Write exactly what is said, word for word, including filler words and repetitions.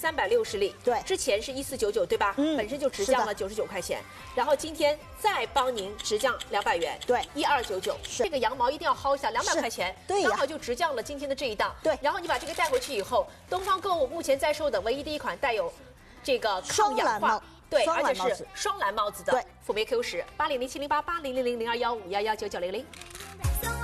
三百六十粒， 对， 之前是一四九九，对吧？嗯，本身就直降了九十九块钱，然后今天再帮您直降两百元， 对， 一二九九，这个羊毛一定要薅一下，两百块钱， 对呀， 刚好就直降了今天的这一档， 对， 然后你把这个带回去以后，东方购物目前在售的唯一的一款带有这个抗氧化。 对，而且是双蓝帽子的，对，富美 Q 十八零零七零八八零零零零二幺五幺幺九九零零。